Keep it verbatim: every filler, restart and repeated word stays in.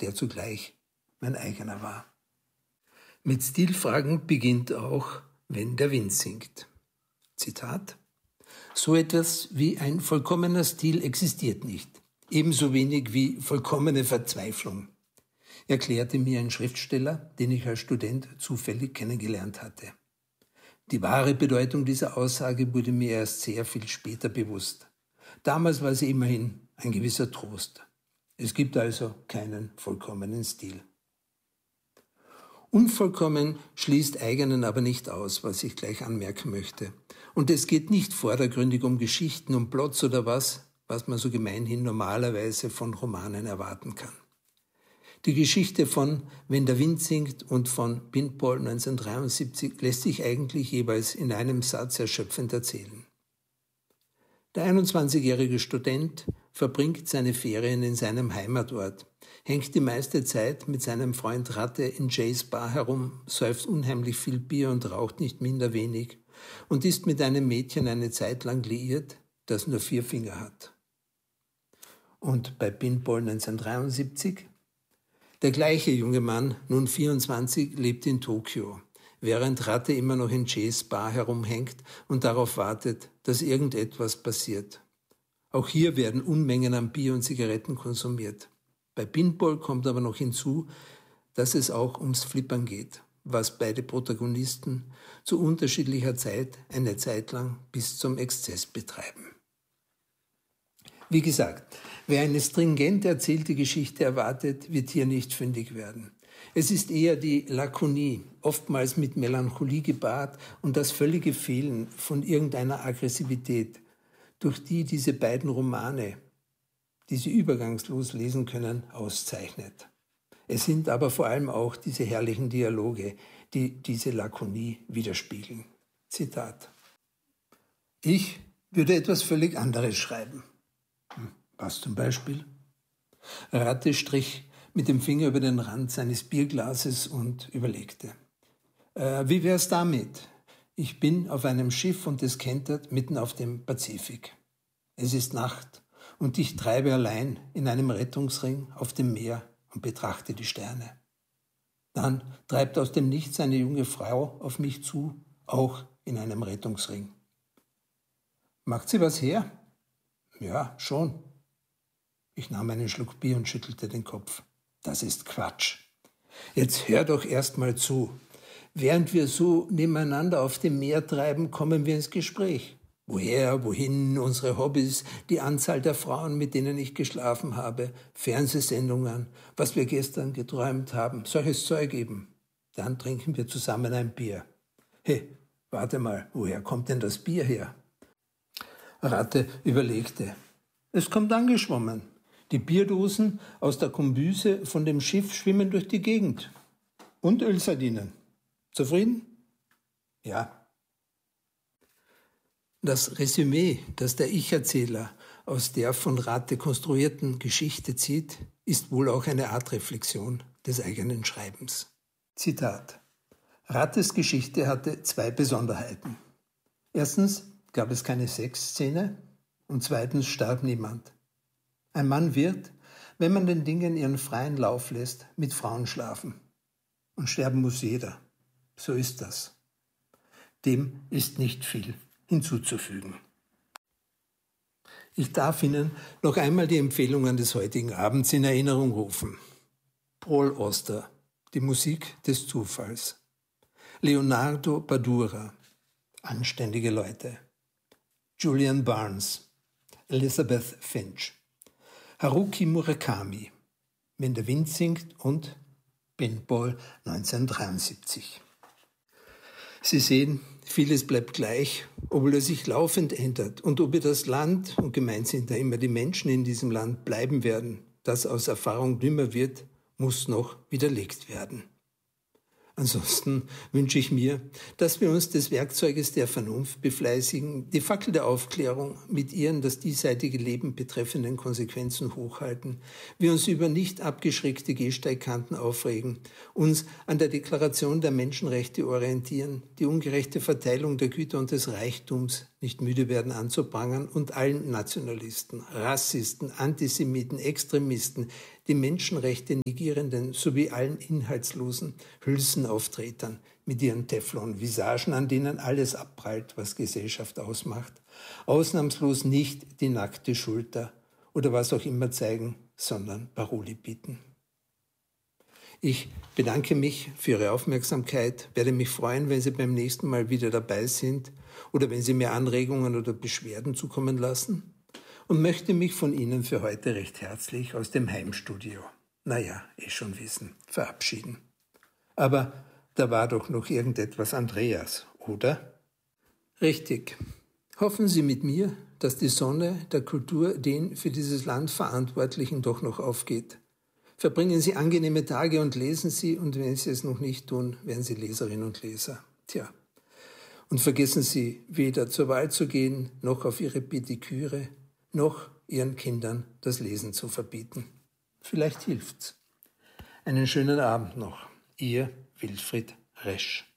der zugleich mein eigener war. Mit Stilfragen beginnt auch Wenn der Wind singt. Zitat: So etwas wie ein vollkommener Stil existiert nicht, ebenso wenig wie vollkommene Verzweiflung, erklärte mir ein Schriftsteller, den ich als Student zufällig kennengelernt hatte. Die wahre Bedeutung dieser Aussage wurde mir erst sehr viel später bewusst. Damals war sie immerhin ein gewisser Trost. Es gibt also keinen vollkommenen Stil. Unvollkommen schließt eigenen aber nicht aus, was ich gleich anmerken möchte. Und es geht nicht vordergründig um Geschichten, um Plots oder was, was man so gemeinhin normalerweise von Romanen erwarten kann. Die Geschichte von Wenn der Wind singt und von Pinball neunzehnhundertdreiundsiebzig lässt sich eigentlich jeweils in einem Satz erschöpfend erzählen. Der einundzwanzigjährige Student verbringt seine Ferien in seinem Heimatort, hängt die meiste Zeit mit seinem Freund Ratte in Jays Bar herum, säuft unheimlich viel Bier und raucht nicht minder wenig und ist mit einem Mädchen eine Zeit lang liiert, das nur vier Finger hat. Und bei Pinball neunzehnhundertdreiundsiebzig? Der gleiche junge Mann, nun vierundzwanzig, lebt in Tokio, während Ratte immer noch in Jays Bar herumhängt und darauf wartet, dass irgendetwas passiert. Auch hier werden Unmengen an Bier und Zigaretten konsumiert. Bei Pinball kommt aber noch hinzu, dass es auch ums Flippern geht, was beide Protagonisten zu unterschiedlicher Zeit eine Zeit lang bis zum Exzess betreiben. Wie gesagt, wer eine stringent erzählte Geschichte erwartet, wird hier nicht fündig werden. Es ist eher die Lakonie, oftmals mit Melancholie gepaart und das völlige Fehlen von irgendeiner Aggressivität, durch die diese beiden Romane, die Sie übergangslos lesen können, auszeichnet. Es sind aber vor allem auch diese herrlichen Dialoge, die diese Lakonie widerspiegeln. Zitat: Ich würde etwas völlig anderes schreiben. Was zum Beispiel? Ratte strich mit dem Finger über den Rand seines Bierglases und überlegte. Äh, wie wär's damit? Ich bin auf einem Schiff und es kentert mitten auf dem Pazifik. Es ist Nacht und ich treibe allein in einem Rettungsring auf dem Meer und betrachte die Sterne. Dann treibt aus dem Nichts eine junge Frau auf mich zu, auch in einem Rettungsring. Macht sie was her? Ja, schon. Ich nahm einen Schluck Bier und schüttelte den Kopf. Das ist Quatsch. Jetzt hör doch erst mal zu. Während wir so nebeneinander auf dem Meer treiben, kommen wir ins Gespräch. Woher, wohin, unsere Hobbys, die Anzahl der Frauen, mit denen ich geschlafen habe, Fernsehsendungen, was wir gestern geträumt haben, solches Zeug eben. Dann trinken wir zusammen ein Bier. Hey, warte mal, woher kommt denn das Bier her? Ratte überlegte. Es kommt angeschwommen. Die Bierdosen aus der Kombüse von dem Schiff schwimmen durch die Gegend. Und Ölsardinen. Zufrieden? Ja. Das Resümee, das der Ich-Erzähler aus der von Ratte konstruierten Geschichte zieht, ist wohl auch eine Art Reflexion des eigenen Schreibens. Zitat: Rattes Geschichte hatte zwei Besonderheiten. Erstens gab es keine Sexszene und zweitens starb niemand. Ein Mann wird, wenn man den Dingen ihren freien Lauf lässt, mit Frauen schlafen. Und sterben muss jeder. So ist das. Dem ist nicht viel hinzuzufügen. Ich darf Ihnen noch einmal die Empfehlungen des heutigen Abends in Erinnerung rufen. Paul Auster, Die Musik des Zufalls. Leonardo Padura, Anständige Leute. Julian Barnes, Elizabeth Finch. Haruki Murakami, Wenn der Wind singt und Pinball neunzehnhundertdreiundsiebzig. Sie sehen, vieles bleibt gleich, obwohl es sich laufend ändert. Und ob wir das Land, und gemeint sind da immer die Menschen in diesem Land, bleiben werden, das aus Erfahrung dümmer wird, muss noch widerlegt werden. Ansonsten wünsche ich mir, dass wir uns des Werkzeuges der Vernunft befleißigen, die Fackel der Aufklärung mit ihren das diesseitige Leben betreffenden Konsequenzen hochhalten, wir uns über nicht abgeschreckte Gehsteigkanten aufregen, uns an der Deklaration der Menschenrechte orientieren, die ungerechte Verteilung der Güter und des Reichtums nicht müde werden anzuprangern und allen Nationalisten, Rassisten, Antisemiten, Extremisten, die Menschenrechte negierenden sowie allen inhaltslosen Hülsenauftretern mit ihren Teflon-Visagen, an denen alles abprallt, was Gesellschaft ausmacht, ausnahmslos nicht die nackte Schulter oder was auch immer zeigen, sondern Paroli bieten. Ich bedanke mich für Ihre Aufmerksamkeit, werde mich freuen, wenn Sie beim nächsten Mal wieder dabei sind oder wenn Sie mir Anregungen oder Beschwerden zukommen lassen und möchte mich von Ihnen für heute recht herzlich aus dem Heimstudio, naja, eh schon wissen, verabschieden. Aber da war doch noch irgendetwas Andreas, oder? Richtig. Hoffen Sie mit mir, dass die Sonne der Kultur den für dieses Land Verantwortlichen doch noch aufgeht. Verbringen Sie angenehme Tage und lesen Sie, und wenn Sie es noch nicht tun, werden Sie Leserinnen und Leser. Tja. Und vergessen Sie weder zur Wahl zu gehen, noch auf Ihre Pediküre, noch Ihren Kindern das Lesen zu verbieten. Vielleicht hilft's. Einen schönen Abend noch. Ihr Wilfried Resch.